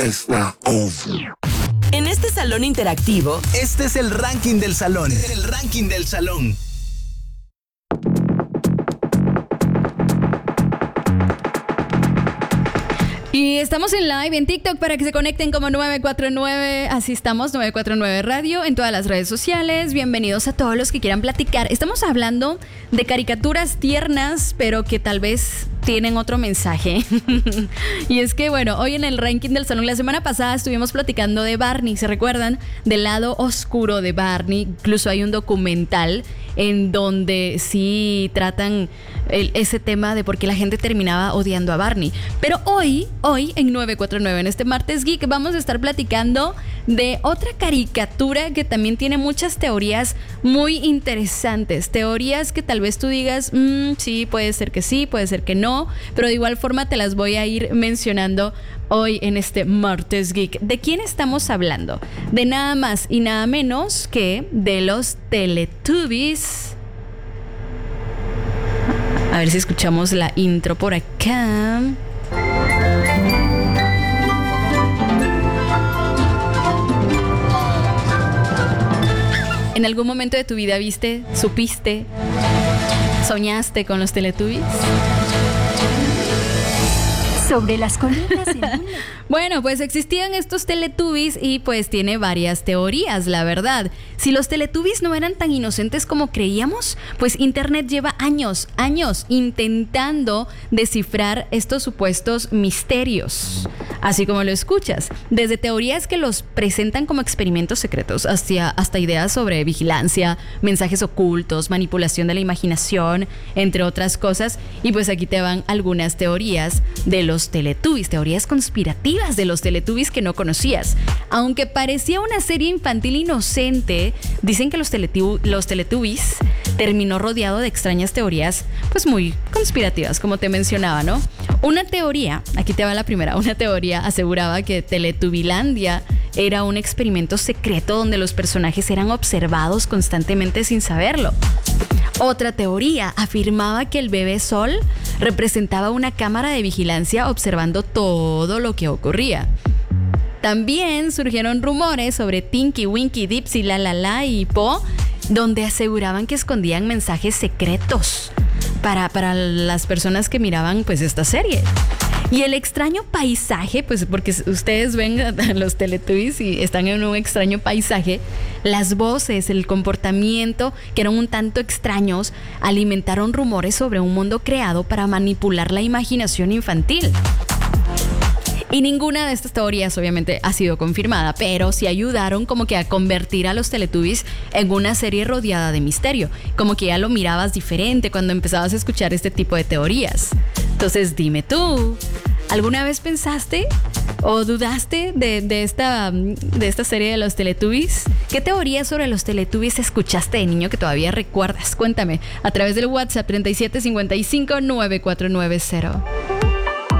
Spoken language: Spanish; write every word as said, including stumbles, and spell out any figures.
está over. En este salón interactivo, este es el ranking del salón. El ranking del salón. Y estamos en live en TikTok para que se conecten como nueve cuatro nueve. Así estamos, nueve cuatro nueve Radio, en todas las redes sociales. Bienvenidos a todos los que quieran platicar. Estamos hablando de caricaturas tiernas, pero que tal vez tienen otro mensaje. Y es que, bueno, hoy en el ranking del salón, la semana pasada estuvimos platicando de Barney, ¿se recuerdan? Del lado oscuro de Barney. Incluso hay un documental en donde sí tratan el, ese tema de por qué la gente terminaba odiando a Barney. Pero hoy, hoy en nueve cuatro nueve, en este martes geek, vamos a estar platicando de otra caricatura que también tiene muchas teorías muy interesantes. Teorías que tal vez tú digas, mmm, sí, puede ser que sí, puede ser que no, pero de igual forma te las voy a ir mencionando hoy en este martes geek. ¿De quién estamos hablando? De nada más y nada menos que de los Teletubbies. A ver si escuchamos la intro por acá. ¿En algún momento de tu vida viste, supiste, soñaste con los Teletubbies? Sobre las colinas en una... Bueno, pues existían estos Teletubbies y pues tiene varias teorías, la verdad. Si los Teletubbies no eran tan inocentes como creíamos, pues Internet lleva años, años intentando descifrar estos supuestos misterios. Así como lo escuchas, desde teorías que los presentan como experimentos secretos hasta, hasta ideas sobre vigilancia, mensajes ocultos, manipulación de la imaginación, entre otras cosas. Y pues aquí te van algunas teorías de los Teletubbies, teorías conspirativas de los Teletubbies que no conocías. Aunque parecía una serie infantil inocente, dicen que los, teletu- los Teletubbies terminó rodeado de extrañas teorías, pues muy conspirativas, como te mencionaba, ¿no? Una teoría, aquí te va la primera, una teoría aseguraba que Teletubbilandia era un experimento secreto donde los personajes eran observados constantemente sin saberlo. Otra teoría afirmaba que el bebé Sol representaba una cámara de vigilancia observando todo lo que ocurría. También surgieron rumores sobre Tinky, Winky, Dipsy, La La La y Po, donde aseguraban que escondían mensajes secretos para, para las personas que miraban pues esta serie. Y el extraño paisaje, pues porque ustedes ven a los Teletubbies y están en un extraño paisaje, las voces, el comportamiento, que eran un tanto extraños, alimentaron rumores sobre un mundo creado para manipular la imaginación infantil. Y ninguna de estas teorías obviamente ha sido confirmada, pero sí ayudaron como que a convertir a los Teletubbies en una serie rodeada de misterio, como que ya lo mirabas diferente cuando empezabas a escuchar este tipo de teorías. Entonces dime tú, ¿alguna vez pensaste o dudaste de, de, esta, de esta serie de los Teletubbies? ¿Qué teorías sobre los Teletubbies escuchaste de niño que todavía recuerdas? Cuéntame a través del WhatsApp treinta y siete cincuenta y cinco nueve cuatro nueve cero.